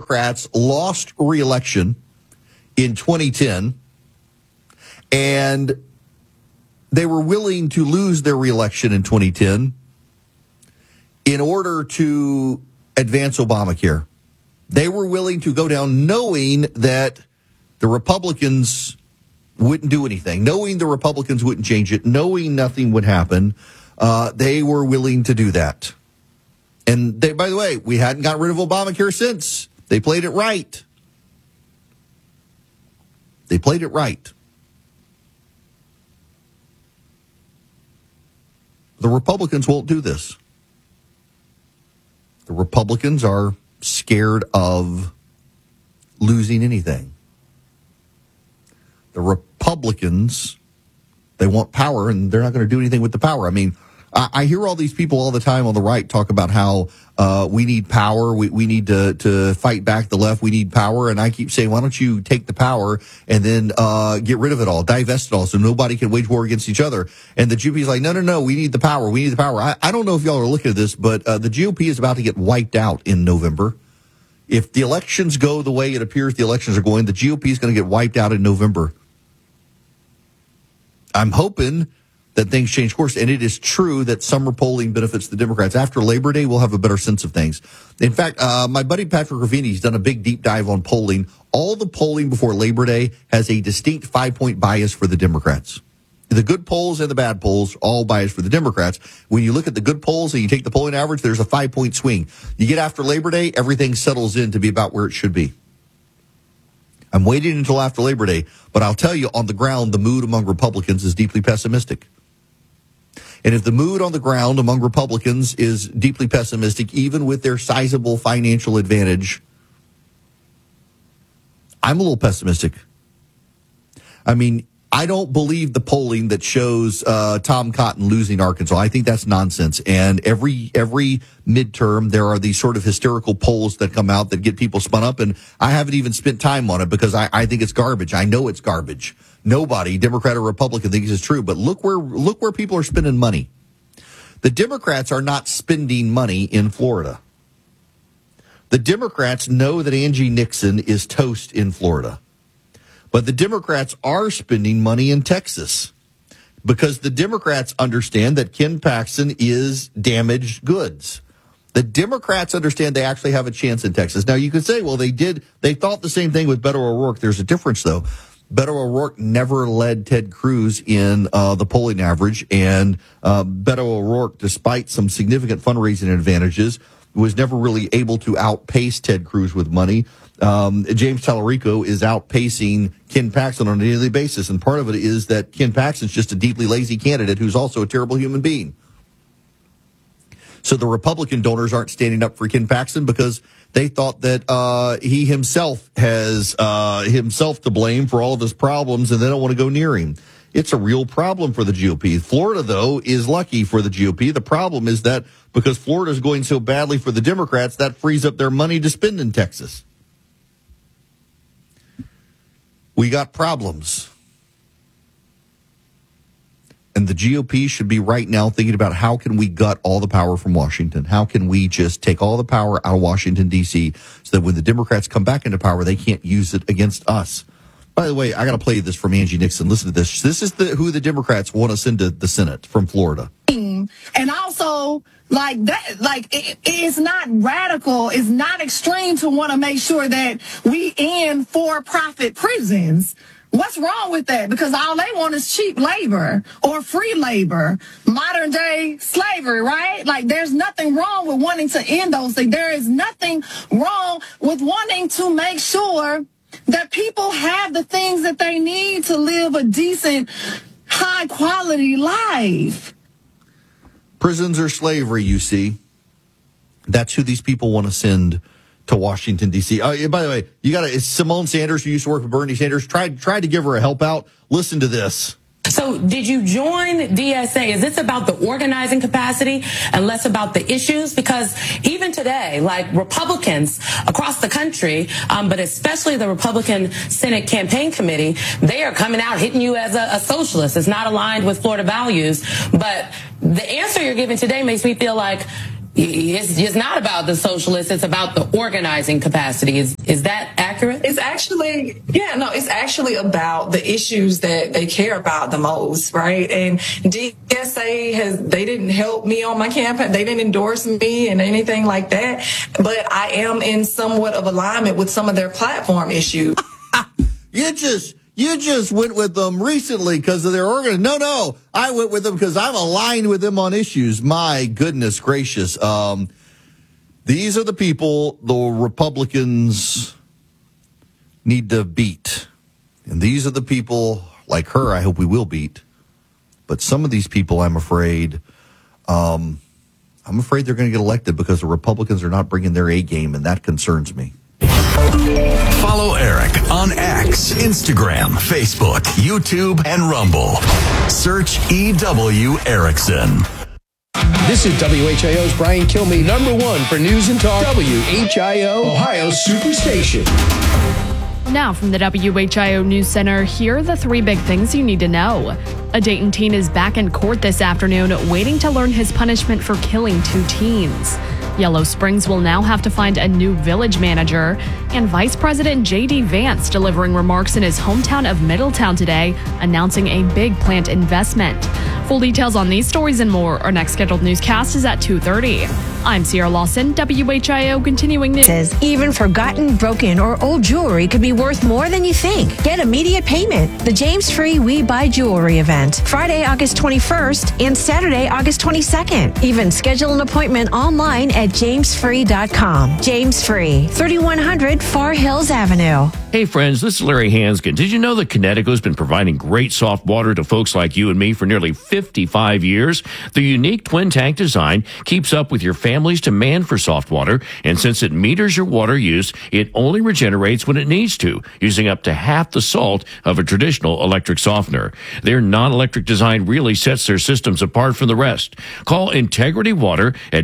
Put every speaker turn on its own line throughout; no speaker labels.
Democrats lost re-election in 2010, and they were willing to lose their re-election in 2010 in order to advance Obamacare. They were willing to go down knowing that the Republicans wouldn't do anything, knowing the Republicans wouldn't change it, knowing nothing would happen. They were willing to do that. And they, by the way, we hadn't got rid of Obamacare since. They played it right. They played it right. The Republicans won't do this. The Republicans are scared of losing anything. The Republicans, they want power, and they're not going to do anything with the power. I mean, I hear all these people all the time on the right talk about how we need power, we need to fight back the left, we need power, and I keep saying, why don't you take the power and then get rid of it all, divest it all, so nobody can wage war against each other. And the GOP is like, no, we need the power, we need the power. I don't know if y'all are looking at this, but the GOP is about to get wiped out in November. If the elections go the way it appears the elections are going, the GOP is going to get wiped out in November. I'm hoping that things change course, and it is true that summer polling benefits the Democrats. After Labor Day, we'll have a better sense of things. In fact, my buddy Patrick Ravini's done a big deep dive on polling. All the polling before Labor Day has a distinct 5-point bias for the Democrats. The good polls and the bad polls, all biased for the Democrats. When you look at the good polls and you take the polling average, there's a 5-point swing. You get after Labor Day, everything settles in to be about where it should be. I'm waiting until after Labor Day, but I'll tell you, on the ground, the mood among Republicans is deeply pessimistic. And if the mood on the ground among Republicans is deeply pessimistic, even with their sizable financial advantage, I'm a little pessimistic. I mean, I don't believe the polling that shows Tom Cotton losing Arkansas. I think that's nonsense. And every midterm, there are these sort of hysterical polls that come out that get people spun up. And I haven't even spent time on it because I think it's garbage. I know it's garbage. Nobody, Democrat or Republican, thinks it's true. But look where people are spending money. The Democrats are not spending money in Florida. The Democrats know that Angie Nixon is toast in Florida. But the Democrats are spending money in Texas because the Democrats understand that Ken Paxton is damaged goods. The Democrats understand they actually have a chance in Texas. Now, you could say, well, they thought the same thing with Beto O'Rourke. There's a difference, though. Beto O'Rourke never led Ted Cruz in the polling average, and Beto O'Rourke, despite some significant fundraising advantages, was never really able to outpace Ted Cruz with money. James Tallarico is outpacing Ken Paxton on a daily basis, and part of it is that Ken Paxton's just a deeply lazy candidate who's also a terrible human being. So the Republican donors aren't standing up for Ken Paxton because they thought that he himself has himself to blame for all of his problems, and they don't want to go near him. It's a real problem for the GOP. Florida, though, is lucky for the GOP. The problem is that because Florida is going so badly for the Democrats, that frees up their money to spend in Texas. We got problems. And the GOP should be right now thinking about how can we gut all the power from Washington? How can we just take all the power out of Washington, D.C., so that when the Democrats come back into power, they can't use it against us? By the way, I got to play this from Angie Nixon. Listen to this. This is who the Democrats want to send to the Senate from Florida.
And also, like that, like it's not radical, it's not extreme to want to make sure that we end for-profit prisons. What's wrong with that? Because all they want is cheap labor or free labor, modern day slavery, right? Like there's nothing wrong with wanting to end those things. There is nothing wrong with wanting to make sure that people have the things that they need to live a decent, high quality life.
Prisons are slavery, you see. That's who these people want to send to Washington, D.C. By the way, it's Simone Sanders, who used to work with Bernie Sanders, tried to give her a help out. Listen to this.
So did you join DSA? Is this about the organizing capacity and less about the issues? Because even today, like Republicans across the country, but especially the Republican Senate Campaign Committee, they are coming out hitting you as a socialist. It's not aligned with Florida values. But the answer you're giving today makes me feel like it's not about the socialists, it's about the organizing capacity. Is that accurate?
It's actually about the issues that they care about the most, right? And DSA they didn't help me on my campaign. They didn't endorse me and anything like that. But I am in somewhat of alignment with some of their platform issues.
You just went with them recently because of their organ. No, I went with them because I'm aligned with them on issues. My goodness gracious. These are the people the Republicans need to beat. And these are the people like her I hope we will beat. But some of these people, I'm afraid they're going to get elected because the Republicans are not bringing their A game, and that concerns me.
Follow Eric on X, Instagram, Facebook, YouTube, and Rumble. Search EW Erickson.
This is WHIO's Brian Kilmeade, #1 for news and talk. WHIO, Ohio Superstation.
Now from the WHIO News Center, here are the 3 big things you need to know. A Dayton teen is back in court this afternoon, waiting to learn his punishment for killing 2 teens. Yellow Springs will now have to find a new village manager, and Vice President J.D. Vance delivering remarks in his hometown of Middletown today, announcing a big plant investment. Full details on these stories and more. Our next scheduled newscast is at 2:30. I'm Sierra Lawson, WHIO Continuing News.
Says even forgotten, broken, or old jewelry could be worth more than you think. Get immediate payment. The James Free We Buy Jewelry event, Friday, August 21st and Saturday, August 22nd. Even schedule an appointment online at jamesfree.com. James Free, 3100 Far Hills Avenue.
Hey friends, this is Larry Hanskin. Did you know that Connecticut's been providing great soft water to folks like you and me for nearly 55 years? The unique twin tank design keeps up with your family's demand for soft water, and since it meters your water use, it only regenerates when it needs to, using up to half the salt of a traditional electric softener. Their non-electric design really sets their systems apart from the rest. Call Integrity Water at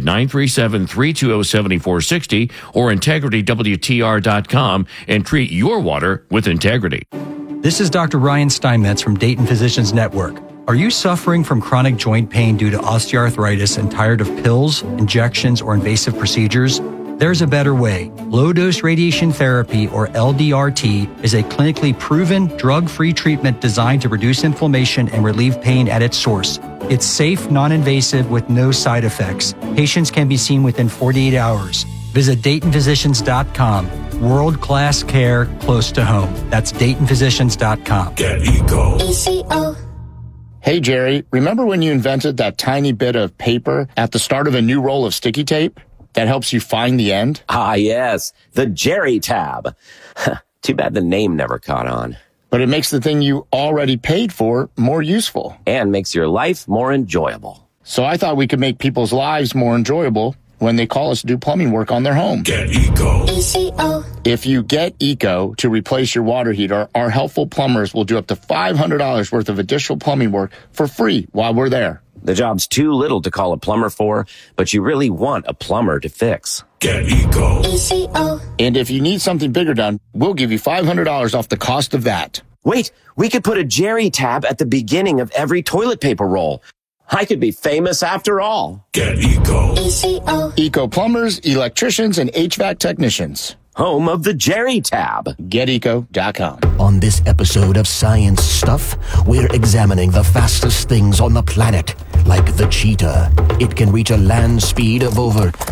937-320-7460 or integritywtr.com and treat your water with integrity.
This is Dr. Ryan Steinmetz from Dayton Physicians Network. Are you suffering from chronic joint pain due to osteoarthritis and tired of pills, injections, or invasive procedures? There's a better way. Low-dose radiation therapy, or LDRT, is a clinically proven, drug-free treatment designed to reduce inflammation and relieve pain at its source. It's safe, non-invasive, with no side effects. Patients can be seen within 48 hours. Visit DaytonPhysicians.com. World-class care close to home. That's DaytonPhysicians.com.
Get Eco.
ECO.
Hey, Jerry, remember when you invented that tiny bit of paper at the start of a new roll of sticky tape that helps you find the end?
Ah, yes, the Jerry tab. Too bad the name never caught on.
But it makes the thing you already paid for more useful.
And makes your life more enjoyable.
So I thought we could make people's lives more enjoyable when they call us to do plumbing work on their home.
Get Eco.
ECO.
If you get Eco to replace your water heater, our helpful plumbers will do up to $500 worth of additional plumbing work for free while we're there.
The job's too little to call a plumber for, but you really want a plumber to fix.
Get Eco.
ECO.
And if you need something bigger done, we'll give you $500 off the cost of that.
Wait, we could put a Jerry tab at the beginning of every toilet paper roll. I could be famous after all.
Get Eco.
ECO.
Eco plumbers, electricians, and HVAC technicians.
Home of the Jerry tab.
GetEco.com.
On this episode of Science Stuff, we're examining the fastest things on the planet, like the cheetah. It can reach a land speed of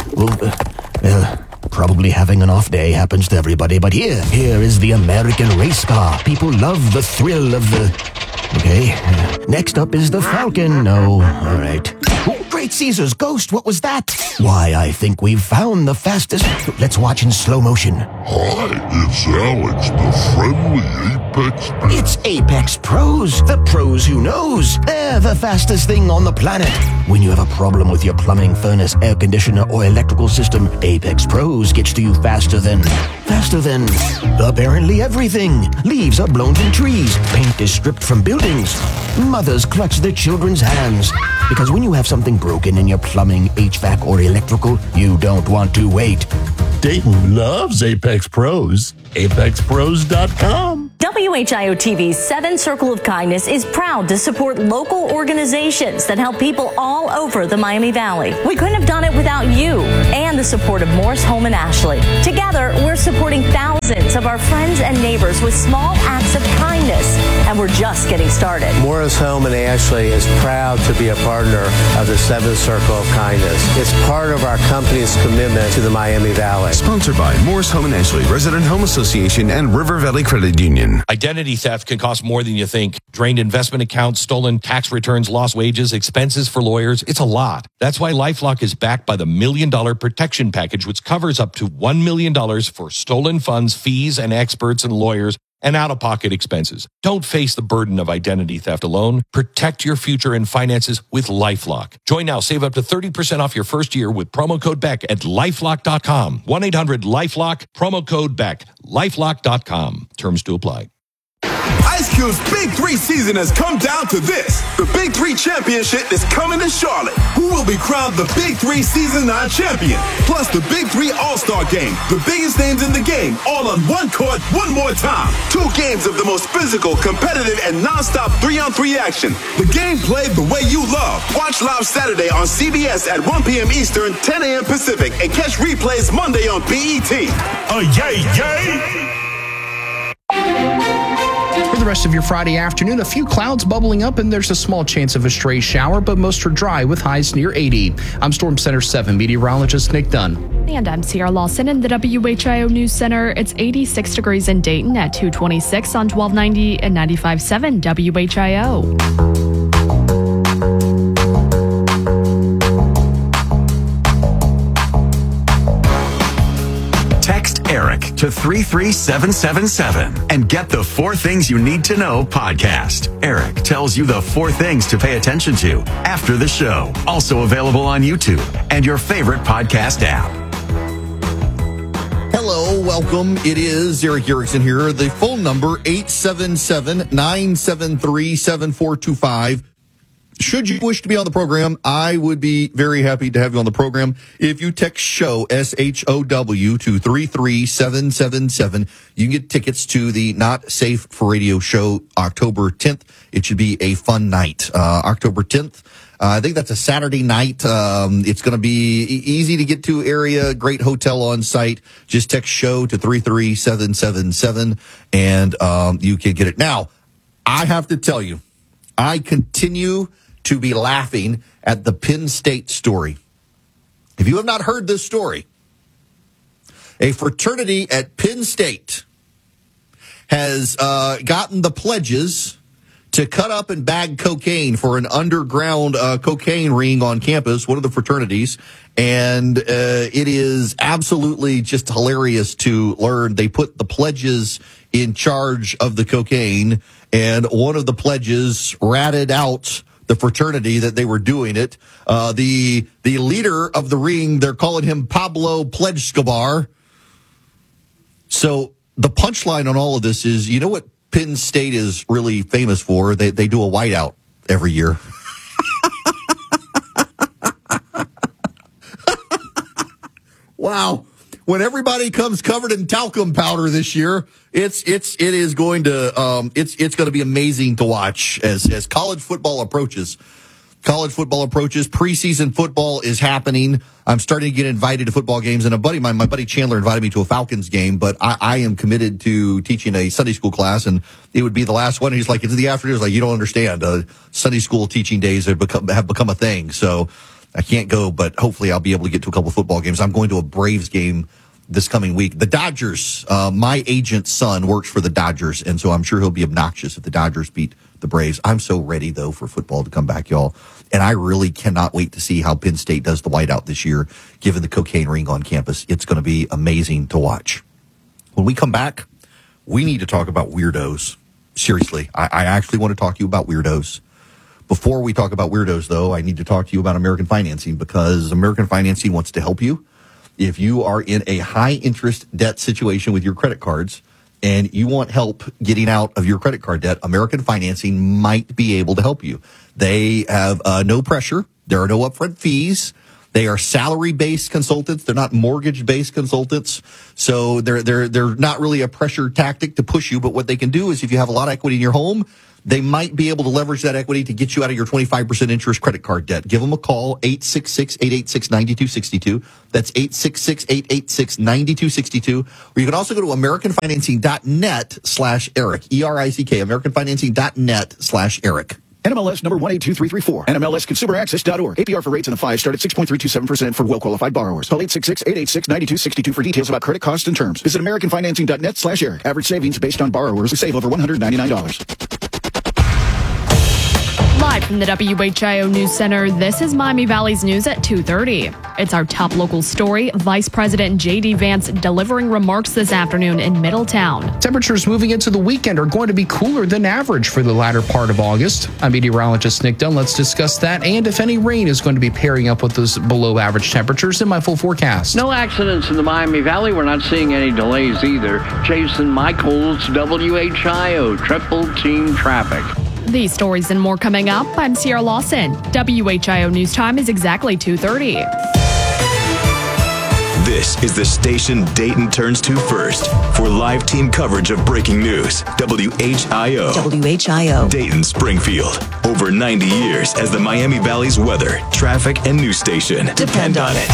probably having an off day happens to everybody, but here is the American race car. People love the thrill of the... Okay, next up is the Falcon. No, all right. Oh, great Caesar's ghost, what was that? Why, I think we've found the fastest... Let's watch in slow motion.
Hi, it's Alex, the friendly Apex...
It's Apex Pros, the pros who knows. They're the fastest thing on the planet. When you have a problem with your plumbing, furnace, air conditioner, or electrical system, Apex Pros gets to you faster than apparently everything. Leaves are blown from trees. Paint is stripped from buildings. Mothers clutch their children's hands. Because when you have something broken in your plumbing, HVAC, or electrical, you don't want to wait.
Dayton loves Apex Pros. ApexPros.com.
WHIO TV's 7 Circle of Kindness is proud to support local organizations that help people all over the Miami Valley. We couldn't have done it without you and the support of Morris Home and Ashley. Together, we're supporting thousands of our friends and neighbors with small acts of kindness, and we're just getting started.
Morris Home and Ashley is proud to be a partner of the 7 Circle of Kindness. It's part of our company's commitment to the Miami Valley.
Sponsored by Morris Home and Ashley, Resident Home Association, and River Valley Credit Union.
Identity theft can cost more than you think. Drained investment accounts, stolen tax returns, lost wages, expenses for lawyers. It's a lot. That's why LifeLock is backed by the $1 Million Protection Package, which covers up to $1 million for stolen funds, fees, and experts and lawyers, and out-of-pocket expenses. Don't face the burden of identity theft alone. Protect your future and finances with LifeLock. Join now. Save up to 30% off your first year with promo code BECK at LifeLock.com. 1-800-LifeLock, promo code BECK. LifeLock.com. Terms to apply.
Ice Cube's Big 3 season has come down to this. The Big 3 Championship is coming to Charlotte. Who will be crowned the Big 3 Season 9 champion? Plus the Big 3 All-Star Game. The biggest names in the game, all on one court, one more time. 2 games of the most physical, competitive, and non-stop 3-on-3 action. The game played the way you love. Watch live Saturday on CBS at 1 p.m. Eastern, 10 a.m. Pacific, and catch replays Monday on BET. Yay, yay!
For the rest of your Friday afternoon, a few clouds bubbling up and there's a small chance of a stray shower, but most are dry with highs near 80. I'm Storm Center 7 meteorologist Nick Dunn.
And I'm Sierra Lawson in the WHIO News Center. It's 86 degrees in Dayton at 226 on 1290 and 95.7 WHIO.
Text Eric to 33777 and get the 4 Things You Need to Know podcast. Eric tells you the 4 things to pay attention to after the show. Also available on YouTube and your favorite podcast app.
Hello, welcome. It is Eric Erickson here. The phone number 877-973-7425. Should you wish to be on the program, I would be very happy to have you on the program. If you text SHOW, S-H-O-W, to 33777, you can get tickets to the Not Safe for Radio show October 10th. It should be a fun night. October 10th. I think that's a Saturday night. It's going to be easy to get to area, great hotel on site. Just text SHOW to 33777 and you can get it. Now, I have to tell you, I continue to be laughing at the Penn State story. If you have not heard this story, a fraternity at Penn State has gotten the pledges to cut up and bag cocaine for an underground cocaine ring on campus, one of the fraternities. And it is absolutely just hilarious to learn they put the pledges in charge of the cocaine, and one of the pledges ratted out the fraternity that they were doing it. The leader of the ring, they're calling him Pablo Pledgescobar. So the punchline on all of this is, you know what Penn State is really famous for? They do a whiteout every year. Wow. When everybody comes covered in talcum powder this year, it is going to it's going to be amazing to watch as college football approaches. College football approaches. Preseason football is happening. I'm starting to get invited to football games, and my buddy Chandler invited me to a Falcons game, but I am committed to teaching a Sunday school class, and it would be the last one. And he's like, it's the afternoon. He's like, you don't understand. Sunday school teaching days have become a thing, so I can't go, but hopefully I'll be able to get to a couple football games. I'm going to a Braves game this coming week. The Dodgers, my agent's son works for the Dodgers, and so I'm sure he'll be obnoxious if the Dodgers beat the Braves. I'm so ready, though, for football to come back, y'all. And I really cannot wait to see how Penn State does the whiteout this year, given the cocaine ring on campus. It's going to be amazing to watch. When we come back, we need to talk about weirdos. Seriously, I actually want to talk to you about weirdos. Before we talk about weirdos, though, I need to talk to you about American Financing, because American Financing wants to help you. If you are in a high-interest debt situation with your credit cards and you want help getting out of your credit card debt, American Financing might be able to help you. They have no pressure. There are no upfront fees. They are salary-based consultants. They're not mortgage-based consultants. So they're not really a pressure tactic to push you. But what they can do is if you have a lot of equity in your home, they might be able to leverage that equity to get you out of your 25% interest credit card debt. Give them a call, 866-886-9262. That's 866-886-9262. Or you can also go to AmericanFinancing.net/Eric, ERICK, AmericanFinancing.net/Eric.
NMLS number 182334. NMLSConsumerAccess.org. APR for rates in the 5 start at 6.327% for well-qualified borrowers. Call 866-886-9262 for details about credit costs and terms. Visit AmericanFinancing.net/Eric. Average savings based on borrowers who save over $199.
Live from the WHIO News Center, this is Miami Valley's news at 2:30. It's our top local story. Vice President J.D. Vance delivering remarks this afternoon in Middletown.
Temperatures moving into the weekend are going to be cooler than average for the latter part of August. I'm meteorologist Nick Dunn. Let's discuss that and if any rain is going to be pairing up with those below average temperatures in my full forecast.
No accidents in the Miami Valley. We're not seeing any delays either. Jason Michaels, WHIO, Triple Team Traffic.
These stories and more coming up. I'm Sierra Lawson. WHIO News Time is exactly 2:30.
This is the station Dayton turns to first for live team coverage of breaking news. WHIO.
WHIO.
Dayton Springfield. Over 90 years as the Miami Valley's weather, traffic, and news station. Depend on it.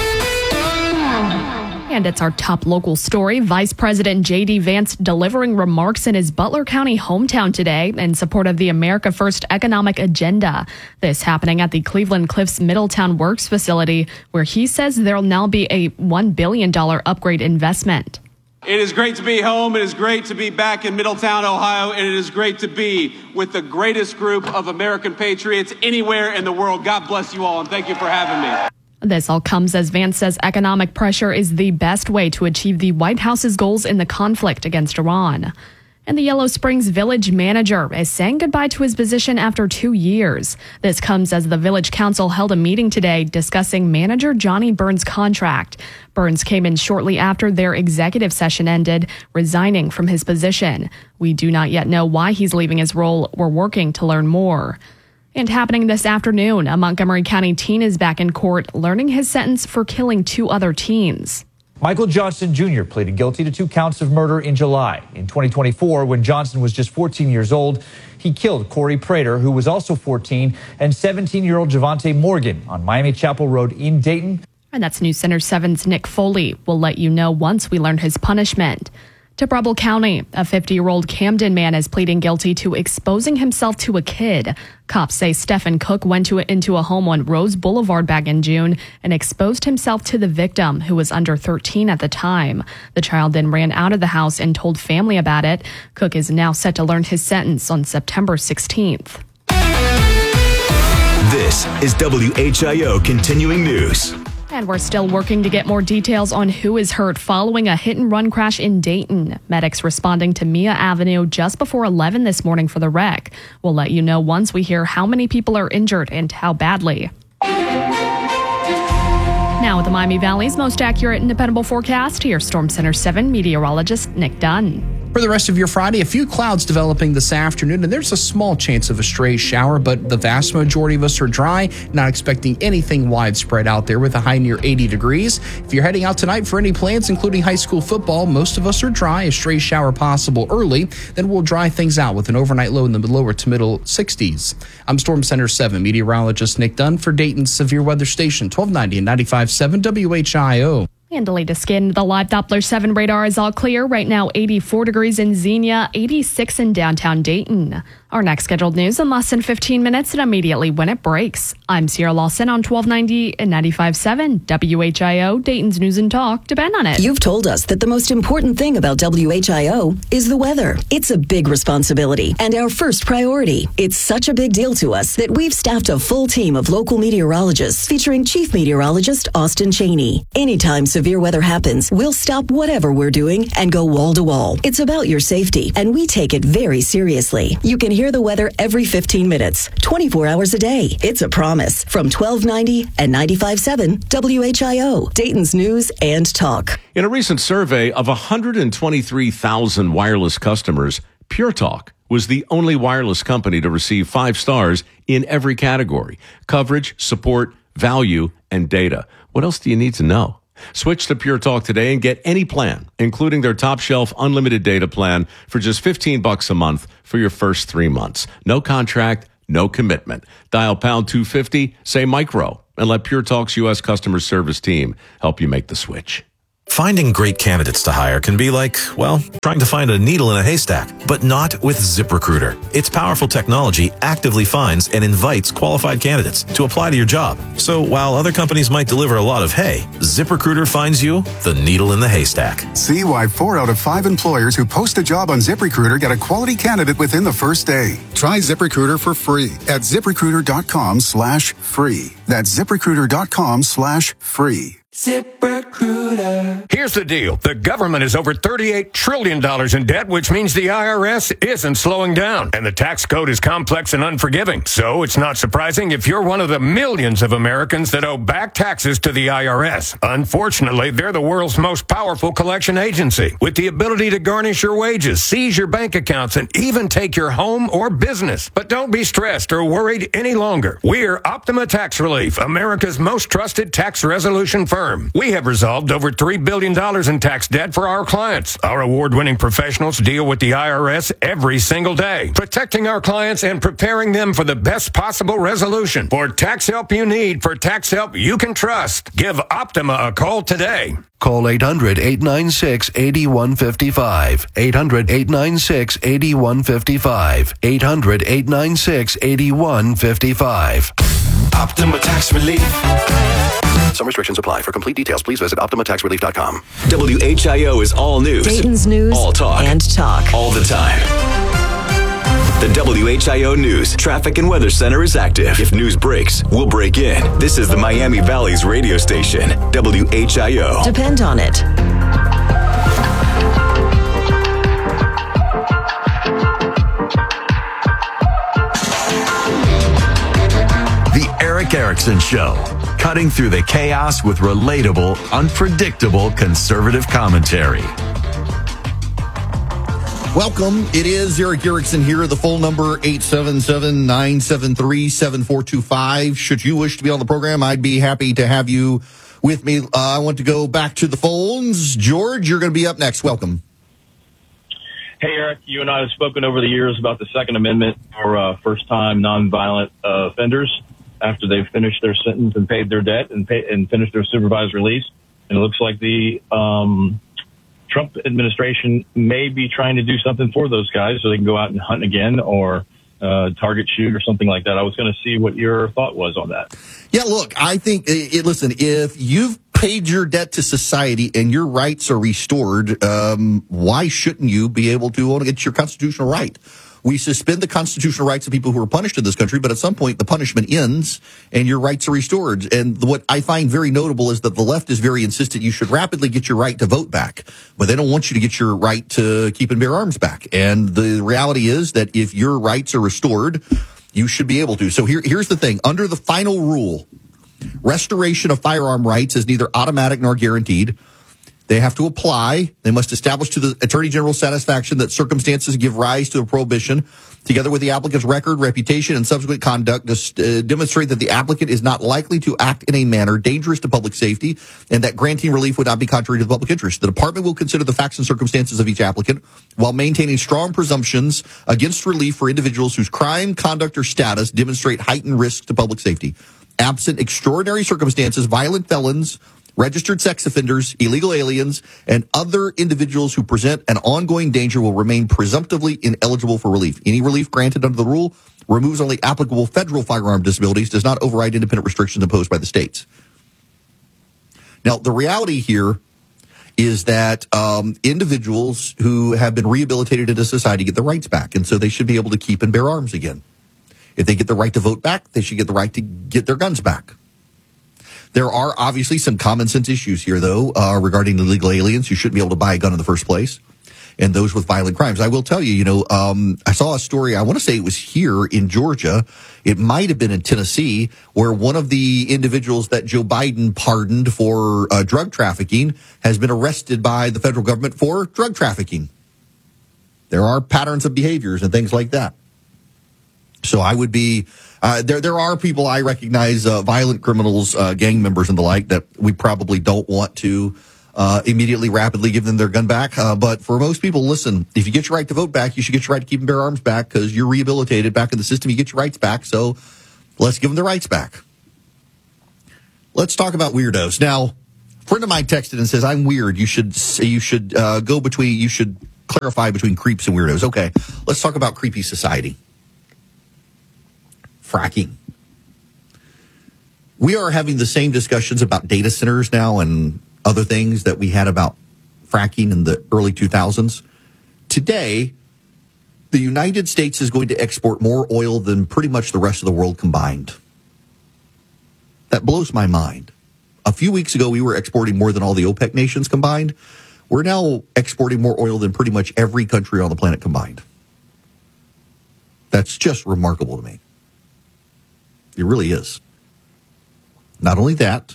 And it's our top local story. Vice President J.D. Vance delivering remarks in his Butler County hometown today in support of the America First economic agenda. This happening at the Cleveland Cliffs Middletown Works facility, where he says there'll now be a $1 billion upgrade investment.
It is great to be home. It is great to be back in Middletown, Ohio. And it is great to be with the greatest group of American patriots anywhere in the world. God bless you all, and thank you for having me.
This all comes as Vance says economic pressure is the best way to achieve the White House's goals in the conflict against Iran. And the Yellow Springs village manager is saying goodbye to his position after 2 years. This comes as the village council held a meeting today discussing manager Johnny Burns' contract. Burns came in shortly after their executive session ended, resigning from his position. We do not yet know why he's leaving his role. We're working to learn more. And happening this afternoon, a Montgomery County teen is back in court learning his sentence for killing 2 other teens.
Michael Johnson Jr. pleaded guilty to 2 counts of murder in July. In 2024, when Johnson was just 14 years old, he killed Corey Prater, who was also 14, and 17-year-old Javante Morgan on Miami Chapel Road in Dayton.
And that's News Center 7's Nick Foley. We'll let you know once we learn his punishment. To Preble County, a 50-year-old Camden man is pleading guilty to exposing himself to a kid. Cops say Stephen Cook went into a home on Rose Boulevard back in June and exposed himself to the victim, who was under 13 at the time. The child then ran out of the house and told family about it. Cook is now set to learn his sentence on September 16th.
This is WHIO Continuing News.
And we're still working to get more details on who is hurt following a hit-and-run crash in Dayton. Medics responding to Mia Avenue just before 11 this morning for the wreck. We'll let you know once we hear how many people are injured and how badly. Now with the Miami Valley's most accurate and dependable forecast, here's Storm Center 7 meteorologist Nick Dunn.
For the rest of your Friday, a few clouds developing this afternoon, and there's a small chance of a stray shower, but the vast majority of us are dry, not expecting anything widespread out there with a high near 80 degrees. If you're heading out tonight for any plans, including high school football, most of us are dry, a stray shower possible early, then we'll dry things out with an overnight low in the lower to middle 60s. I'm Storm Center 7 meteorologist Nick Dunn for Dayton's Severe Weather Station, 1290 and 95.7 WHIO.
And the latest skin, the live Doppler 7 radar is all clear. Right now, 84 degrees in Xenia, 86 in downtown Dayton. Our next scheduled news in less than 15 minutes and immediately when it breaks. I'm Sierra Lawson on 1290 and 95.7 WHIO, Dayton's News and Talk. Depend on it.
You've told us that the most important thing about WHIO is the weather. It's a big responsibility and our first priority. It's such a big deal to us that we've staffed a full team of local meteorologists featuring Chief Meteorologist Austin Cheney. Anytime severe weather happens, we'll stop whatever we're doing and go wall to wall. It's about your safety, and we take it very seriously. You can hear the weather every 15 minutes, 24 hours a day. It's a promise from 1290 and 95.7 WHIO, Dayton's News and Talk.
In a recent survey of 123,000 wireless customers, Pure Talk was the only wireless company to receive 5 stars in every category: coverage, support, value, and data. What else do you need to know? Switch to Pure Talk today and get any plan, including their top shelf unlimited data plan for just $15 a month for your first 3 months. No contract, no commitment. Dial pound 250, say micro, and let Pure Talk's U.S. customer service team help you make the switch.
Finding great candidates to hire can be like, well, trying to find a needle in a haystack, but not with ZipRecruiter. Its powerful technology actively finds and invites qualified candidates to apply to your job. So while other companies might deliver a lot of hay, ZipRecruiter finds you the needle in the haystack.
See why 4 out of 5 employers who post a job on ZipRecruiter get a quality candidate within the first day. Try ZipRecruiter for free at ZipRecruiter.com/free. That's ZipRecruiter.com/free.
ZipRecruiter. Here's the deal. The government is over $38 trillion in debt, which means the IRS isn't slowing down. And the tax code is complex and unforgiving. So it's not surprising if you're one of the millions of Americans that owe back taxes to the IRS. Unfortunately, they're the world's most powerful collection agency, with the ability to garnish your wages, seize your bank accounts, and even take your home or business. But don't be stressed or worried any longer. We're Optima Tax Relief, America's most trusted tax resolution firm. We have resolved over $3 billion in tax debt for our clients. Our award-winning professionals deal with the IRS every single day, protecting our clients and preparing them for the best possible resolution. For tax help you need, for tax help you can trust, give Optima a call today.
Call 800-896-8155. 800-896-8155. 800-896-8155.
Optima Tax Relief.
Some restrictions apply. For complete details, please visit OptimaTaxRelief.com.
WHIO is all news.
Dayton's news.
All talk.
And talk.
All the time. The WHIO News Traffic and Weather Center is active. If news breaks, we'll break in. This is the Miami Valley's radio station, WHIO.
Depend on it.
The Eric Erickson Show. Cutting through the chaos with relatable, unpredictable conservative commentary.
Welcome. It is Eric Erickson here. The phone number 877-973-7425. Should you wish to be on the program, I'd be happy to have you with me. I want to go back to the phones. George, you're going to be up next. Welcome.
Hey, Eric, you and I have spoken over the years about the Second Amendment for first-time nonviolent offenders after they've finished their sentence and paid their debt and finished their supervised release. And it looks like the Trump administration may be trying to do something for those guys so they can go out and hunt again or target shoot or something like that. I was going to see what your thought was on that.
Yeah, look, I think, listen, if you've paid your debt to society and your rights are restored, why shouldn't you be able to get your constitutional right? We suspend the constitutional rights of people who are punished in this country, but at some point the punishment ends and your rights are restored. And what I find very notable is that the left is very insistent you should rapidly get your right to vote back, but they don't want you to get your right to keep and bear arms back. And the reality is that if your rights are restored, you should be able to. So here's the thing. Under the final rule, restoration of firearm rights is neither automatic nor guaranteed. They have to apply. They must establish to the Attorney General's satisfaction that circumstances give rise to a prohibition, together with the applicant's record, reputation, and subsequent conduct, to demonstrate that the applicant is not likely to act in a manner dangerous to public safety and that granting relief would not be contrary to the public interest. The department will consider the facts and circumstances of each applicant while maintaining strong presumptions against relief for individuals whose crime, conduct, or status demonstrate heightened risk to public safety. Absent extraordinary circumstances, violent felons, registered sex offenders, illegal aliens, and other individuals who present an ongoing danger will remain presumptively ineligible for relief. Any relief granted under the rule removes only applicable federal firearm disabilities, does not override independent restrictions imposed by the states. Now, the reality here is that individuals who have been rehabilitated into society get their rights back, and so they should be able to keep and bear arms again. If they get the right to vote back, they should get the right to get their guns back. There are obviously some common sense issues here, though, regarding illegal aliens who shouldn't be able to buy a gun in the first place, and those with violent crimes. I will tell you, I saw a story, I want to say it was here in Georgia, it might have been in Tennessee, where one of the individuals that Joe Biden pardoned for drug trafficking has been arrested by the federal government for drug trafficking. There are patterns of behaviors and things like that. So I would be, there are people I recognize, violent criminals, gang members and the like, that we probably don't want to immediately, rapidly give them their gun back. But for most people, listen, if you get your right to vote back, you should get your right to keep and bear arms back, because you're rehabilitated back in the system. You get your rights back. So let's give them their rights back. Let's talk about weirdos. Now, a friend of mine texted and says, I'm weird. You should clarify between creeps and weirdos. Okay, let's talk about creepy society. Fracking. We are having the same discussions about data centers now and other things that we had about fracking in the early 2000s. Today, the United States is going to export more oil than pretty much the rest of the world combined. That blows my mind. A few weeks ago, we were exporting more than all the OPEC nations combined. We're now exporting more oil than pretty much every country on the planet combined. That's just remarkable to me. It really is. Not only that,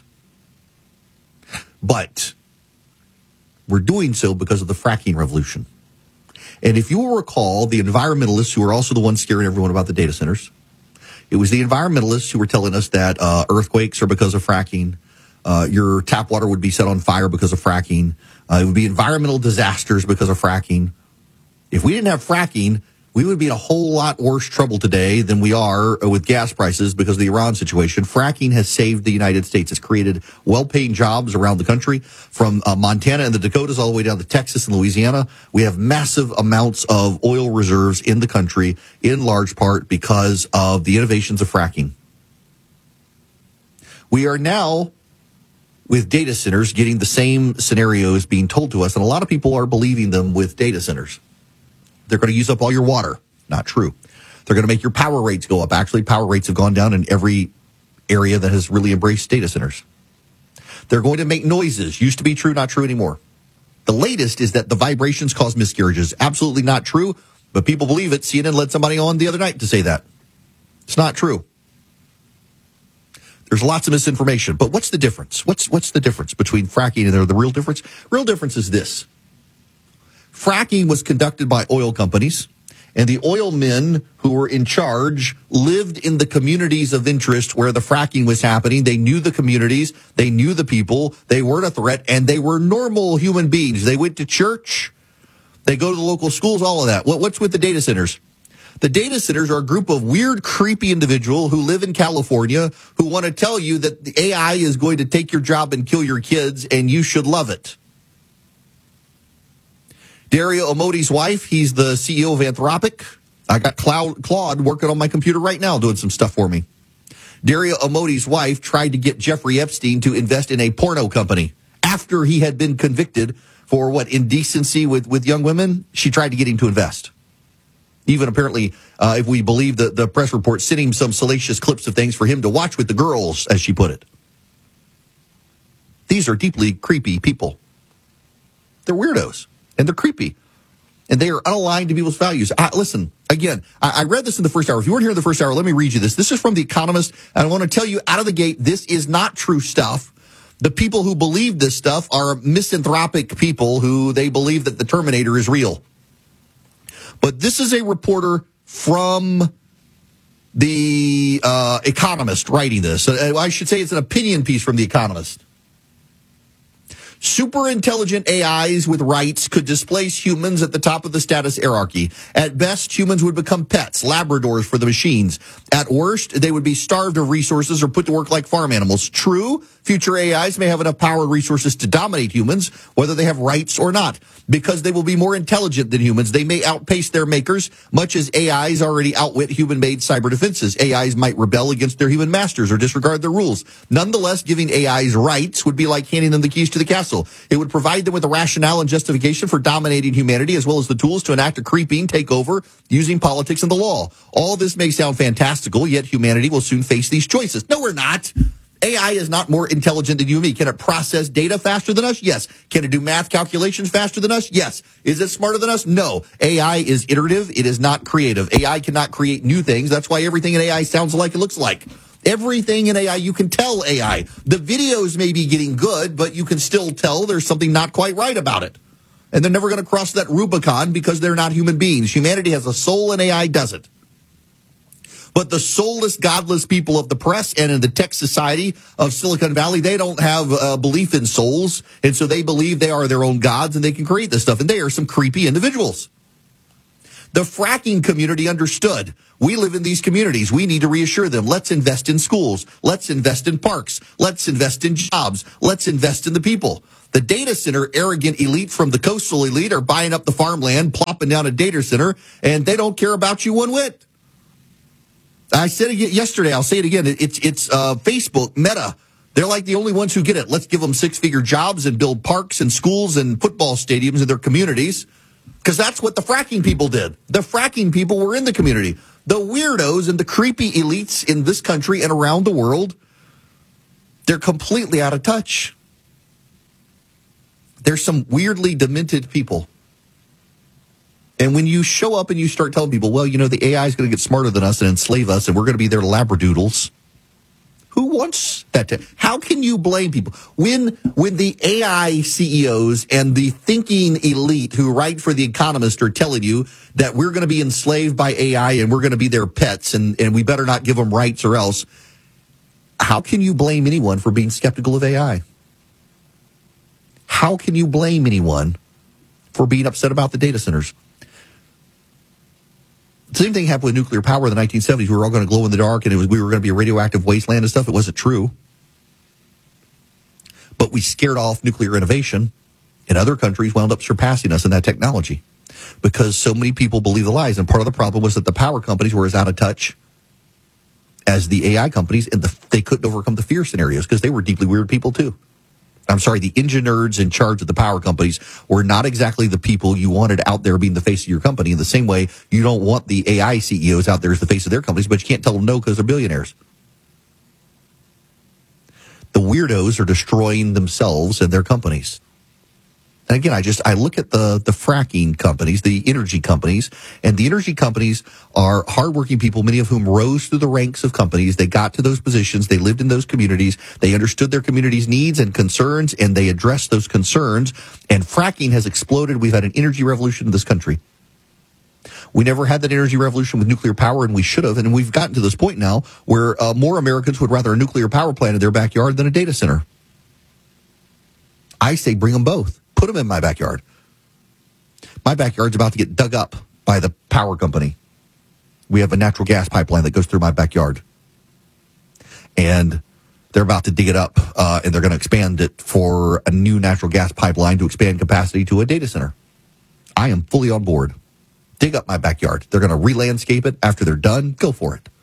but we're doing so because of the fracking revolution. And if you will recall, the environmentalists, who are also the ones scaring everyone about the data centers, it was the environmentalists who were telling us that earthquakes are because of fracking. Your tap water would be set on fire because of fracking. It would be environmental disasters because of fracking. If we didn't have fracking, we would be in a whole lot worse trouble today than we are with gas prices because of the Iran situation. Fracking has saved the United States. It's created well-paying jobs around the country, from Montana and the Dakotas all the way down to Texas and Louisiana. We have massive amounts of oil reserves in the country, in large part because of the innovations of fracking. We are now, with data centers, getting the same scenarios being told to us, and a lot of people are believing them with data centers. They're going to use up all your water. Not true. They're going to make your power rates go up. Actually, power rates have gone down in every area that has really embraced data centers. They're going to make noises. Used to be true, not true anymore. The latest is that the vibrations cause miscarriages. Absolutely not true, but people believe it. CNN led somebody on the other night to say that. It's not true. There's lots of misinformation. But what's the difference? What's the difference between fracking and the real difference? Real difference is this. Fracking was conducted by oil companies, and the oil men who were in charge lived in the communities of interest where the fracking was happening. They knew the communities, they knew the people, they weren't a threat, and they were normal human beings. They went to church, they go to the local schools, all of that. What's with the data centers? The data centers are a group of weird, creepy individuals who live in California who want to tell you that the AI is going to take your job and kill your kids, and you should love it. Dario Amodi's wife, he's the CEO of Anthropic. I got Claude working on my computer right now doing some stuff for me. Dario Amodi's wife tried to get Jeffrey Epstein to invest in a porno company. After he had been convicted for, indecency with young women, she tried to get him to invest. Even apparently, if we believe the press report, sent him some salacious clips of things for him to watch with the girls, as she put it. These are deeply creepy people. They're weirdos. And they're creepy. And they are unaligned to people's values. Listen, again, I read this in the first hour. If you weren't here in the first hour, let me read you this. This is from The Economist, and I want to tell you out of the gate, this is not true stuff. The people who believe this stuff are misanthropic people who they believe that the Terminator is real. But this is a reporter from The Economist writing this. I should say it's an opinion piece from The Economist. Super intelligent AIs with rights could displace humans at the top of the status hierarchy. At best, humans would become pets, Labradors for the machines. At worst, they would be starved of resources or put to work like farm animals. True, future AIs may have enough power and resources to dominate humans, whether they have rights or not. Because they will be more intelligent than humans, they may outpace their makers, much as AIs already outwit human-made cyber defenses. AIs might rebel against their human masters or disregard their rules. Nonetheless, giving AIs rights would be like handing them the keys to the castle. It would provide them with a rationale and justification for dominating humanity, as well as the tools to enact a creeping takeover using politics and the law. All this may sound fantastical, yet humanity will soon face these choices. No, we're not. AI is not more intelligent than you and me. Can it process data faster than us? Yes. Can it do math calculations faster than us? Yes. Is it smarter than us? No. AI is iterative. It is not creative. AI cannot create new things. That's why everything in AI sounds like it looks like. Everything in AI, you can tell AI. The videos may be getting good, but you can still tell there's something not quite right about it. And they're never going to cross that Rubicon because they're not human beings. Humanity has a soul and AI doesn't. But the soulless, godless people of the press and in the tech society of Silicon Valley, they don't have a belief in souls. And so they believe they are their own gods and they can create this stuff. And they are some creepy individuals. The fracking community understood. We live in these communities. We need to reassure them. Let's invest in schools. Let's invest in parks. Let's invest in jobs. Let's invest in the people. The data center arrogant elite from the coastal elite are buying up the farmland, plopping down a data center, and they don't care about you one whit. I said it yesterday. I'll say it again. It's Facebook, Meta. They're like the only ones who get it. Let's give them 6-figure jobs and build parks and schools and football stadiums in their communities. Because that's what the fracking people did. The fracking people were in the community. The weirdos and the creepy elites in this country and around the world, they're completely out of touch. There's some weirdly demented people. And when you show up and you start telling people, well, the AI is going to get smarter than us and enslave us, and we're going to be their labradoodles. Who wants that? How can you blame people? When the AI CEOs and the thinking elite who write for The Economist are telling you that we're going to be enslaved by AI and we're going to be their pets and we better not give them rights or else, how can you blame anyone for being skeptical of AI? How can you blame anyone for being upset about the data centers? The same thing happened with nuclear power in the 1970s. We were all going to glow in the dark, and we were going to be a radioactive wasteland and stuff. It wasn't true. But we scared off nuclear innovation, and other countries wound up surpassing us in that technology because so many people believe the lies. And part of the problem was that the power companies were as out of touch as the AI companies, and they couldn't overcome the fear scenarios because they were deeply weird people too. I'm sorry, the engine nerds in charge of the power companies were not exactly the people you wanted out there being the face of your company. In the same way, you don't want the AI CEOs out there as the face of their companies, but you can't tell them no because they're billionaires. The weirdos are destroying themselves and their companies. And again, I look at the fracking companies, the energy companies, and the energy companies are hardworking people, many of whom rose through the ranks of companies. They got to those positions. They lived in those communities. They understood their community's needs and concerns, and they addressed those concerns. And fracking has exploded. We've had an energy revolution in this country. We never had that energy revolution with nuclear power, and we should have. And we've gotten to this point now where more Americans would rather a nuclear power plant in their backyard than a data center. I say bring them both. Put them in my backyard. My backyard's about to get dug up by the power company. We have a natural gas pipeline that goes through my backyard. And they're about to dig it up, and they're going to expand it for a new natural gas pipeline to expand capacity to a data center. I am fully on board. Dig up my backyard. They're going to re-landscape it. After they're done, go for it.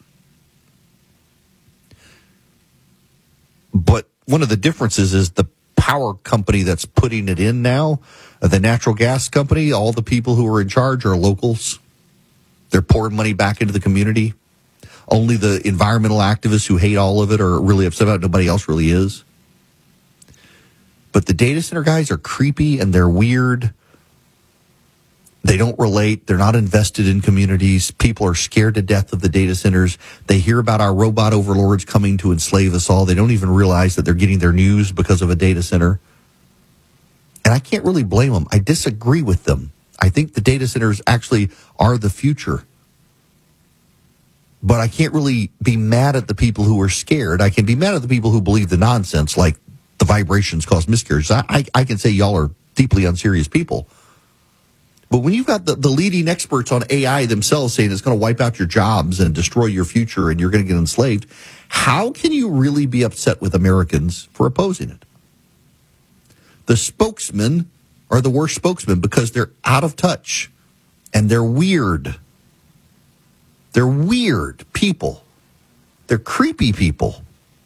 But one of the differences is the power company that's putting it in now, the natural gas company, all the people who are in charge are locals. They're pouring money back into the community. Only the environmental activists who hate all of it are really upset about it. Nobody else really is. But the data center guys are creepy and they're weird. They don't relate. They're not invested in communities. People are scared to death of the data centers. They hear about our robot overlords coming to enslave us all. They don't even realize that they're getting their news because of a data center. And I can't really blame them. I disagree with them. I think the data centers actually are the future. But I can't really be mad at the people who are scared. I can be mad at the people who believe the nonsense, like the vibrations cause miscarriages. I can say y'all are deeply unserious people. But when you've got the leading experts on AI themselves saying it's going to wipe out your jobs and destroy your future and you're going to get enslaved, how can you really be upset with Americans for opposing it? The spokesmen are the worst spokesmen because they're out of touch and they're weird. They're weird people. They're creepy people.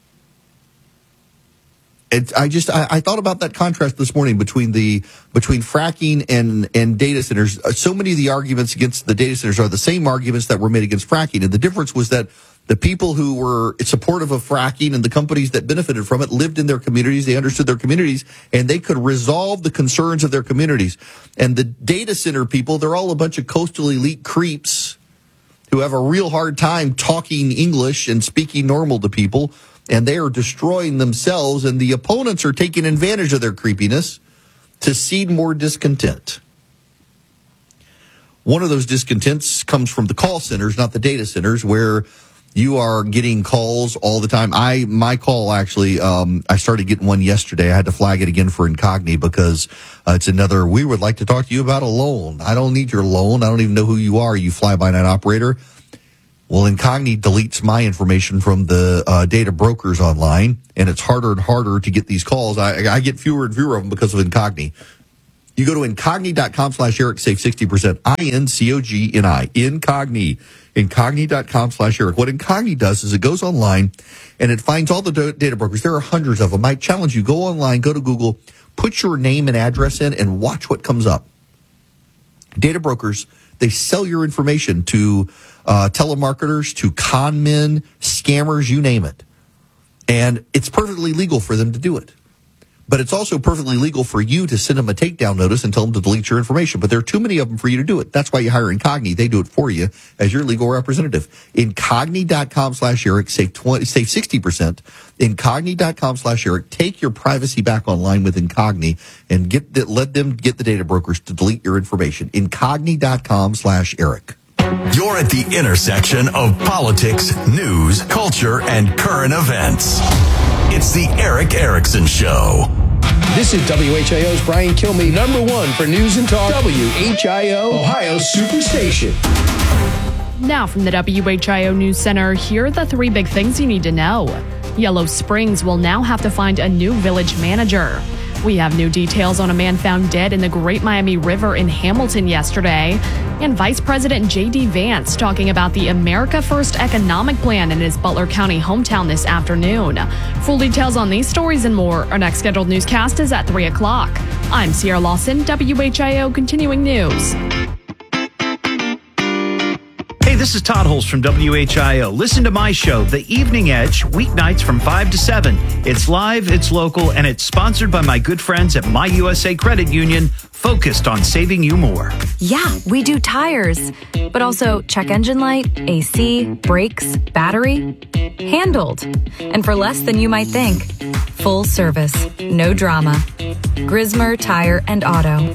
I thought about that contrast this morning between fracking and data centers. So many of the arguments against the data centers are the same arguments that were made against fracking. And the difference was that the people who were supportive of fracking and the companies that benefited from it lived in their communities. They understood their communities and they could resolve the concerns of their communities. And the data center people, they're all a bunch of coastal elite creeps who have a real hard time talking English and speaking normal to people. And they are destroying themselves, and the opponents are taking advantage of their creepiness to seed more discontent. One of those discontents comes from the call centers, not the data centers, where You are getting calls all the time. My call actually, I started getting one yesterday. I had to flag it again for Incogni because it's another, we would like to talk to you about a loan. I don't need your loan. I don't even know who you are, you fly-by-night operator. Well, Incogni deletes my information from the data brokers online, and it's harder and harder to get these calls. I get fewer and fewer of them because of Incogni. You go to Incogni.com/Eric, save 60%. INCOGNI, Incogni. Incogni.com/Eric. What Incogni does is it goes online and it finds all the data brokers. There are hundreds of them. I challenge you, go online, go to Google, put your name and address in, and watch what comes up. Data brokers, they sell your information to telemarketers, to con men, scammers, you name it. And it's perfectly legal for them to do it. But it's also perfectly legal for you to send them a takedown notice and tell them to delete your information. But there are too many of them for you to do it. That's why you hire Incogni. They do it for you as your legal representative. Incogni.com/Eric, save 60%. Incogni.com/Eric. Take your privacy back online with Incogni and let them get the data brokers to delete your information. Incogni.com/Eric.
You're at the intersection of politics, news, culture, and current events. It's the Eric Erickson Show.
This is WHIO's Brian Kilmeade, number one for news and talk. WHIO, Ohio Superstation.
Now from the WHIO News Center, here are the three big things you need to know. Yellow Springs will now have to find a new village manager. We have new details on a man found dead in the Great Miami River in Hamilton yesterday. And Vice President J.D. Vance talking about the America First economic plan in his Butler County hometown this afternoon. Full details on these stories and more. Our next scheduled newscast is at 3 o'clock. I'm Sierra Lawson, WHIO Continuing News.
Hey, this is Todd Holst from WHIO. Listen to my show, The Evening Edge, weeknights from 5 to 7. It's live, it's local, and it's sponsored by my good friends at My USA Credit Union, focused on saving you more.
Yeah, we do tires, but also check engine light, AC, brakes, battery. Handled. And for less than you might think. Full service, no drama. Grismer Tire and Auto.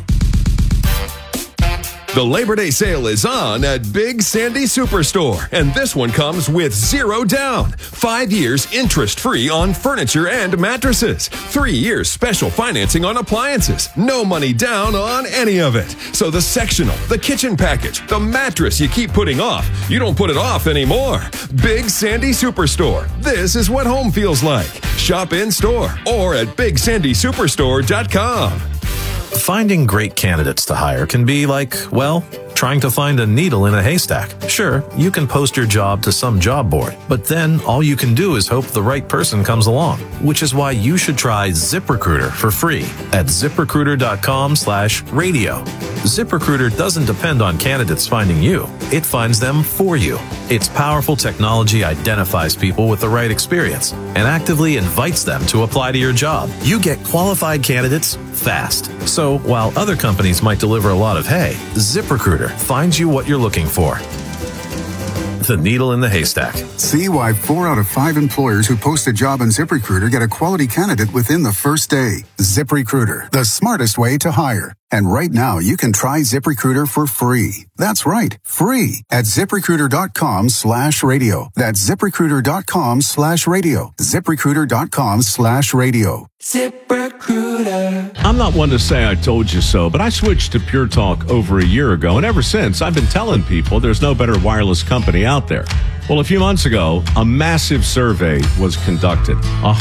The Labor Day sale is on at Big Sandy Superstore, and this one comes with 0 down. 5 years interest-free on furniture and mattresses. 3 years special financing on appliances. No money down on any of it. So the sectional, the kitchen package, the mattress you keep putting off, you don't put it off anymore. Big Sandy Superstore. This is what home feels like. Shop in-store or at BigSandySuperstore.com.
Finding great candidates to hire can be like, well, trying to find a needle in a haystack. Sure, you can post your job to some job board, but then all you can do is hope the right person comes along, which is why you should try ZipRecruiter for free at ZipRecruiter.com/radio. ZipRecruiter doesn't depend on candidates finding you. It finds them for you. Its powerful technology identifies people with the right experience and actively invites them to apply to your job. You get qualified candidates fast. So while other companies might deliver a lot of hay, ZipRecruiter finds you what you're looking for. The needle in the haystack.
See why 4 out of 5 employers who post a job on ZipRecruiter get a quality candidate within the first day. ZipRecruiter, the smartest way to hire. And right now, you can try ZipRecruiter for free. That's right, free at ZipRecruiter.com/radio. That's ZipRecruiter.com/radio. ZipRecruiter.com/radio.
ZipRecruiter.
I'm not one to say I told you so, but I switched to Pure Talk over a year ago, and ever since, I've been telling people there's no better wireless company out there. Well, a few months ago, a massive survey was conducted.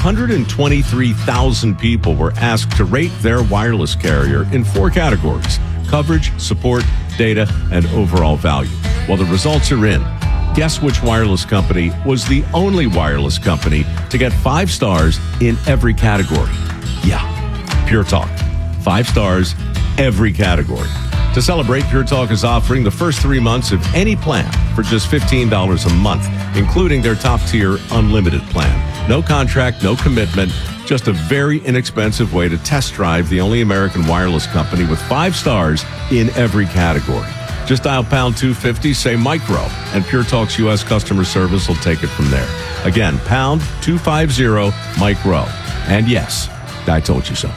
123,000 people were asked to rate their wireless carrier in 4 categories: coverage, support, data, and overall value. Well, the results are in. Guess which wireless company was the only wireless company to get 5 stars in every category? Yeah, Pure Talk. 5 stars, every category. To celebrate, Pure Talk is offering the first 3 months of any plan for just $15 a month, including their top-tier unlimited plan. No contract, no commitment, just a very inexpensive way to test drive the only American wireless company with 5 stars in every category. Just dial pound 250, say micro, and Pure Talk's U.S. customer service will take it from there. Again, pound 250 micro. And yes, I told you so.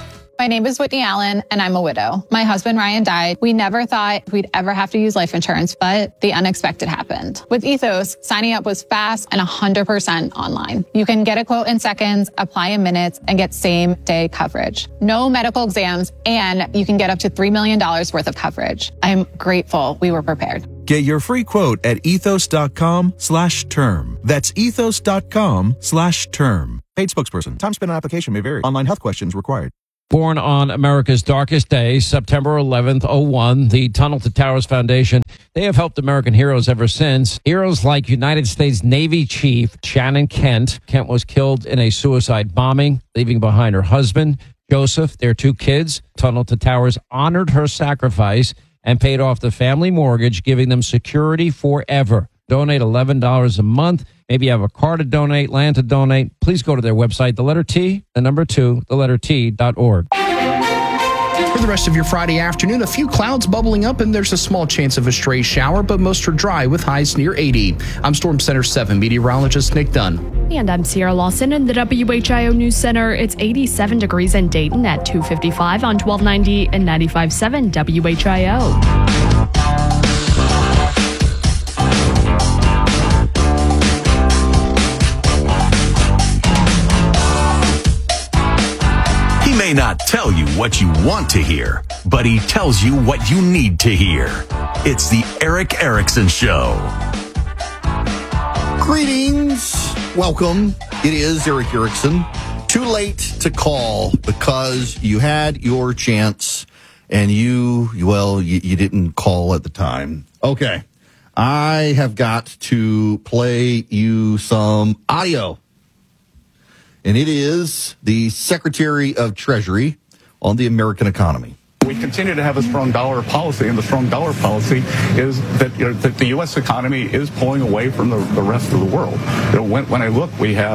My name is Whitney Allen, and I'm a widow. My husband, Ryan, died. We never thought we'd ever have to use life insurance, but the unexpected happened. With Ethos, signing up was fast and 100% online. You can get a quote in seconds, apply in minutes, and get same-day coverage. No medical exams, and you can get up to $3 million worth of coverage. I'm grateful we were prepared.
Get your free quote at ethos.com/term. That's ethos.com/term. Paid spokesperson. Time spent on application may vary. Online health questions required.
Born on America's darkest day, September 11th, 01, the Tunnel to Towers Foundation, they have helped American heroes ever since. Heroes like United States Navy Chief Shannon Kent. Kent was killed in a suicide bombing, leaving behind her husband, Joseph, their 2 kids. Tunnel to Towers honored her sacrifice and paid off the family mortgage, giving them security forever. Donate $11 a month. Maybe you have a car to donate, land to donate. Please go to their website, the letter T, the number 2, the letter T.org.
For the rest of your Friday afternoon, a few clouds bubbling up, and there's a small chance of a stray shower, but most are dry with highs near 80. I'm Storm Center 7 meteorologist Nick Dunn.
And I'm Sierra Lawson in the WHIO News Center. It's 87 degrees in Dayton at 255 on 1290 and 95.7 WHIO.
He may not tell you what you want to hear, but he tells you what you need to hear. It's the Erick Erickson Show.
Greetings. Welcome. It is Erick Erickson. Too late to call because you had your chance and you didn't call at the time. Okay. I have got to play you some audio. And it is the Secretary of Treasury on the American economy.
We continue to have a strong dollar policy, and the strong dollar policy is that, that the U.S. economy is pulling away from the rest of the world. When I look, we have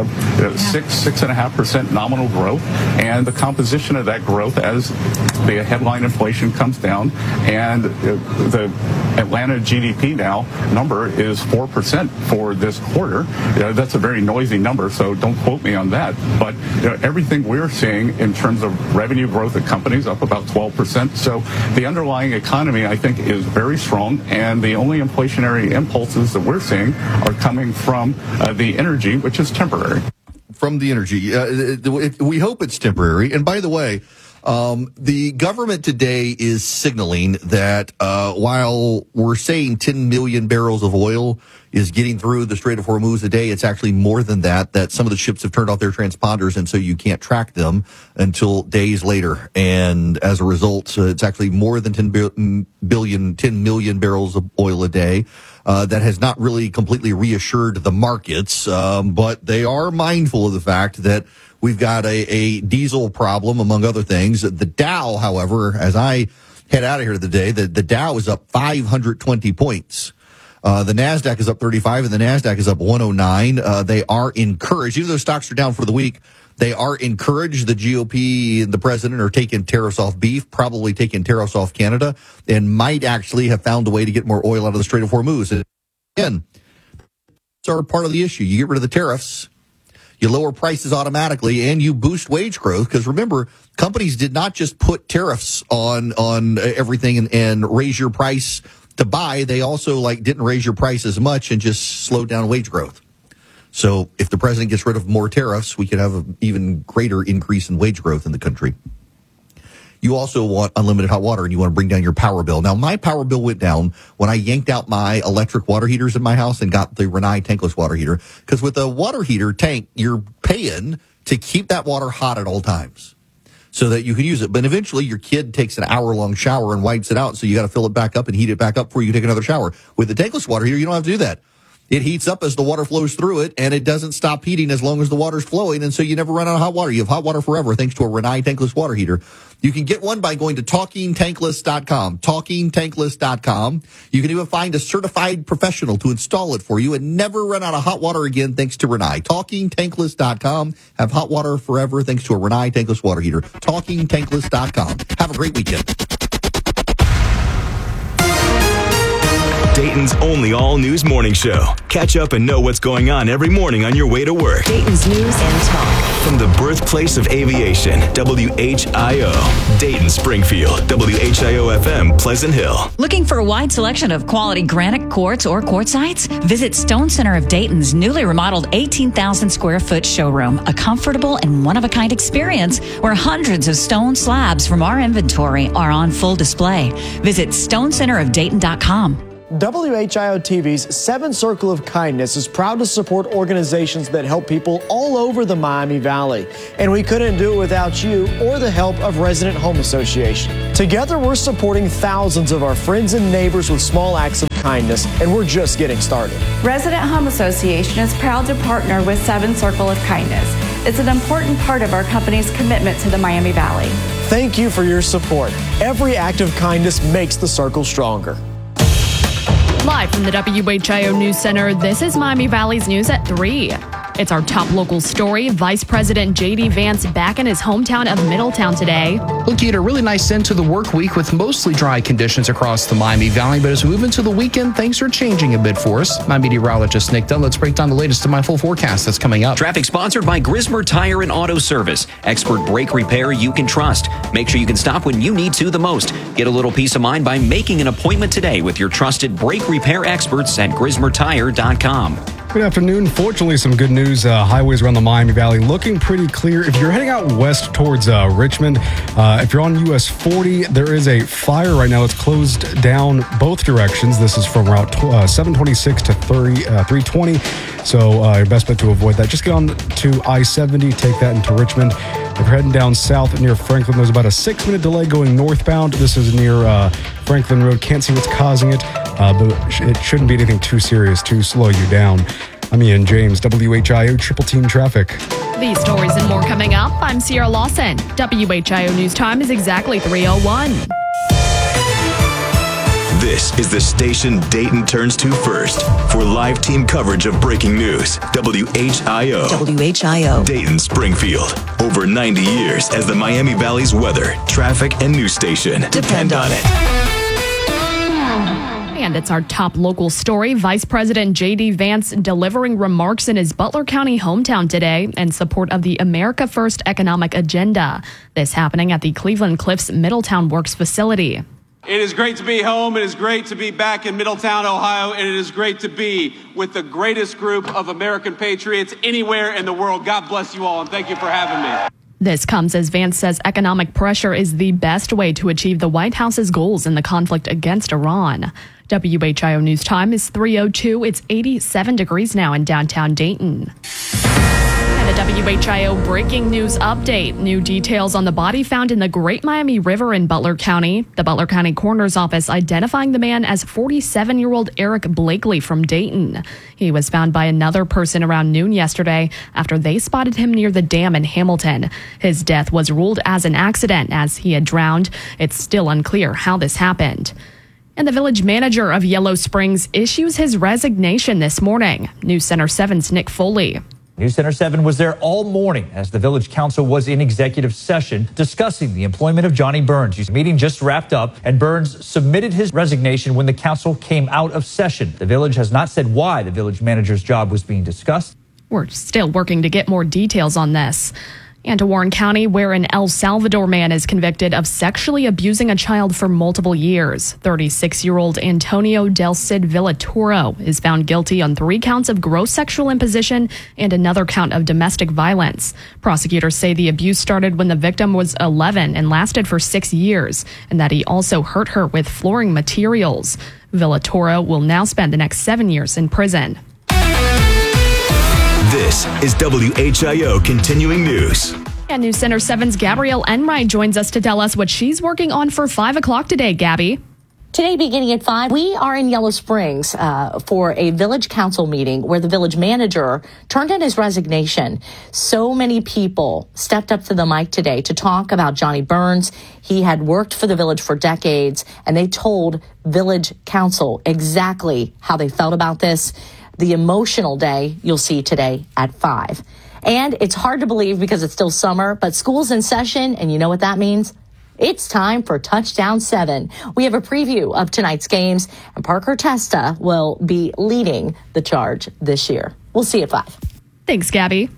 6.5% nominal growth, and the composition of that growth as the headline inflation comes down, and the Atlanta GDP now number is 4% for this quarter. That's a very noisy number, so don't quote me on that. But everything we're seeing in terms of revenue growth at companies up about 12%. So the underlying economy, I think, is very strong, and the only inflationary impulses that we're seeing are coming from the energy, which is temporary.
From the energy. We hope it's temporary. And by the way, the government today is signaling that while we're saying 10 million barrels of oil is getting through the Strait of Hormuz a day, it's actually more than that some of the ships have turned off their transponders, and so you can't track them until days later. And as a result, it's actually more than 10 million barrels of oil a day. That has not really completely reassured the markets, but they are mindful of the fact that we've got a diesel problem, among other things. The Dow, however, as I head out of here today, the Dow is up 520 points. The NASDAQ is up 35, and the NASDAQ is up 109. They are encouraged, even though stocks are down for the week, they are encouraged. The GOP and the president are taking tariffs off beef, probably taking tariffs off Canada, and might actually have found a way to get more oil out of the Strait of Hormuz. And again, it's our part of the issue. You get rid of the tariffs, you lower prices automatically, and you boost wage growth. Because remember, companies did not just put tariffs on everything and raise your price to buy. They also didn't raise your price as much and just slowed down wage growth. So if the president gets rid of more tariffs, we could have an even greater increase in wage growth in the country. You also want unlimited hot water, and you want to bring down your power bill. Now, my power bill went down when I yanked out my electric water heaters in my house and got the Rinnai tankless water heater. Because with a water heater tank, you're paying to keep that water hot at all times so that you can use it. But eventually, your kid takes an hour-long shower and wipes it out, so you got to fill it back up and heat it back up before you take another shower. With the tankless water heater, you don't have to do that. It heats up as the water flows through it, and it doesn't stop heating as long as the water's flowing, and so you never run out of hot water. You have hot water forever thanks to a Rinnai tankless water heater. You can get one by going to TalkingTankless.com, TalkingTankless.com. You can even find a certified professional to install it for you and never run out of hot water again thanks to Rinnai. TalkingTankless.com. Have hot water forever thanks to a Rinnai tankless water heater. TalkingTankless.com. Have a great weekend.
Dayton's only all-news morning show. Catch up and know what's going on every morning on your way to work.
Dayton's News and Talk.
From the birthplace of aviation, WHIO. Dayton, Springfield, WHIO-FM, Pleasant Hill.
Looking for a wide selection of quality granite quartz or quartzites? Visit Stone Center of Dayton's newly remodeled 18,000 square foot showroom, a comfortable and one-of-a-kind experience where hundreds of stone slabs from our inventory are on full display. Visit stonecenterofdayton.com.
WHIO TV's 7 Circle of Kindness is proud to support organizations that help people all over the Miami Valley. And we couldn't do it without you or the help of Resident Home Association. Together, we're supporting thousands of our friends and neighbors with small acts of kindness, and we're just getting started.
Resident Home Association is proud to partner with 7 Circle of Kindness. It's an important part of our company's commitment to the Miami Valley.
Thank you for your support. Every act of kindness makes the circle stronger.
Live from the WHIO News Center, this is Miami Valley's News at 3. It's our top local story. Vice President J.D. Vance back in his hometown of Middletown today.
Looking at a really nice end to the work week with mostly dry conditions across the Miami Valley. But as we move into the weekend, things are changing a bit for us. My meteorologist, Nick Dunn, let's break down the latest in my full forecast that's coming up.
Traffic sponsored by Grismer Tire and Auto Service. Expert brake repair you can trust. Make sure you can stop when you need to the most. Get a little peace of mind by making an appointment today with your trusted brake repair experts at GrismerTire.com.
Good afternoon. Fortunately, some good news. Highways around the Miami Valley looking pretty clear. If you're heading out west towards Richmond, if you're on US 40, there is a fire right now. It's closed down both directions. This is from Route 726 to 320. So your best bet to avoid that. Just get on to I-70, take that into Richmond. If you're heading down south near Franklin, there's about a 6-minute delay going northbound. This is near Franklin Road. Can't see what's causing it, but it shouldn't be anything too serious to slow you down. I'm Ian James, WHIO Triple Team Traffic.
These stories and more coming up. I'm Sierra Lawson. WHIO News Time is exactly 3:01.
This is the station Dayton turns to first for live team coverage of breaking news. WHIO.
WHIO.
Dayton, Springfield. Over 90 years as the Miami Valley's weather, traffic, and news station. Depend on it.
And it's our top local story. Vice President J.D. Vance delivering remarks in his Butler County hometown today in support of the America First economic agenda. This happening at the Cleveland Cliffs Middletown Works facility.
It is great to be home. It is great to be back in Middletown, Ohio. And it is great to be with the greatest group of American patriots anywhere in the world. God bless you all, and thank you for having me.
This comes as Vance says economic pressure is the best way to achieve the White House's goals in the conflict against Iran. WHIO News Time is 3:02. It's 87 degrees now in downtown Dayton. And a WHIO breaking news update. New details on the body found in the Great Miami River in Butler County. The Butler County Coroner's Office identifying the man as 47-year-old Eric Blakely from Dayton. He was found by another person around noon yesterday after they spotted him near the dam in Hamilton. His death was ruled as an accident as he had drowned. It's still unclear how this happened. And the village manager of Yellow Springs issues his resignation this morning. News Center 7's Nick Foley.
News Center 7 was there all morning as the village council was in executive session discussing the employment of Johnny Burns. The meeting just wrapped up and Burns submitted his resignation when the council came out of session. The village has not said why the village manager's job was being discussed.
We're still working to get more details on this. And to Warren County, where an El Salvador man is convicted of sexually abusing a child for multiple years. 36-year-old Antonio Del Cid Villatoro is found guilty on 3 counts of gross sexual imposition and another count of domestic violence. Prosecutors say the abuse started when the victim was 11 and lasted for 6 years, and that he also hurt her with flooring materials. Villatoro will now spend the next 7 years in prison.
This is WHIO Continuing News.
And News Center 7's Gabrielle Enright joins us to tell us what she's working on for 5 o'clock today, Gabby.
Today, beginning at 5, we are in Yellow Springs for a village council meeting where the village manager turned in his resignation. So many people stepped up to the mic today to talk about Johnny Burns. He had worked for the village for decades, and they told village council exactly how they felt about this. The emotional day you'll see today at 5. And it's hard to believe because it's still summer, but school's in session, and you know what that means? It's time for Touchdown 7. We have a preview of tonight's games, and Parker Testa will be leading the charge this year. We'll see you at 5.
Thanks, Gabby.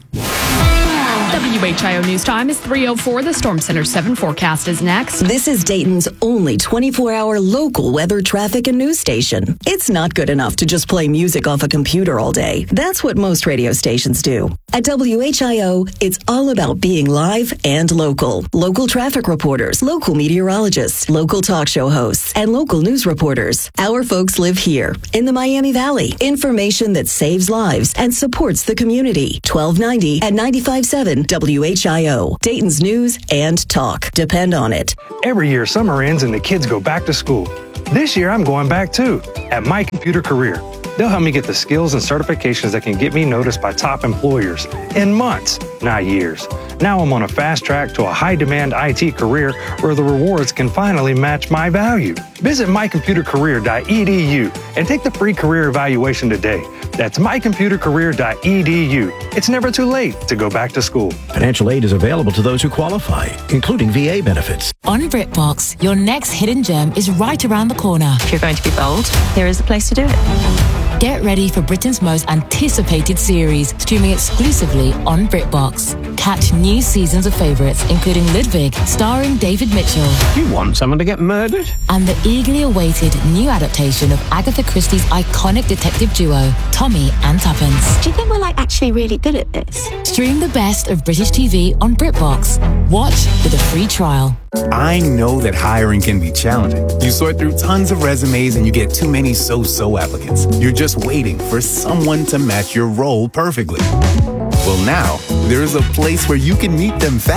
WHIO News Time is 3:04. The Storm Center 7 forecast is next.
This is Dayton's only 24-hour local weather, traffic, and news station. It's not good enough to just play music off a computer all day. That's what most radio stations do. At WHIO, it's all about being live and local. Local traffic reporters, local meteorologists, local talk show hosts, and local news reporters. Our folks live here in the Miami Valley. Information that saves lives and supports the community. 1290 at 95.7 WHIO. Dayton's news and talk. Depend on it.
Every year, summer ends and the kids go back to school. This year, I'm going back too, at My Computer Career. They'll help me get the skills and certifications that can get me noticed by top employers in months, not years. Now I'm on a fast track to a high-demand IT career where the rewards can finally match my value. Visit mycomputercareer.edu and take the free career evaluation today. That's mycomputercareer.edu. It's never too late to go back to school.
Financial aid is available to those who qualify, including VA benefits.
On BritBox, your next hidden gem is right around the corner.
If you're going to be bold, here is the place to do it.
Get ready for Britain's most anticipated series, streaming exclusively on BritBox. Catch new seasons of favourites, including Ludwig, starring David Mitchell.
You want someone to get murdered?
And the eagerly awaited new adaptation of Agatha Christie's iconic detective duo, Tommy and Tuppence.
Do you think we're actually really good at this?
Stream the best of British TV on BritBox. Watch with a free trial.
I know that hiring can be challenging. You sort through tons of resumes and you get too many so-so applicants. You're just waiting for someone to match your role perfectly. Well, now, there's a place where you can meet them fast.